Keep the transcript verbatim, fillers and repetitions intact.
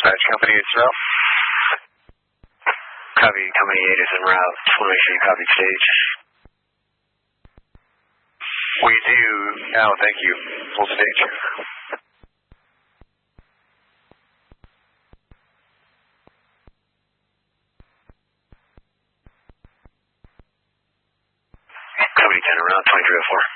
Dispatch Company eight is out. Copy, Company eight is en route. Just want to make sure you copy stage. We do now, thank you. Full stage. Company ten around twenty-three oh four.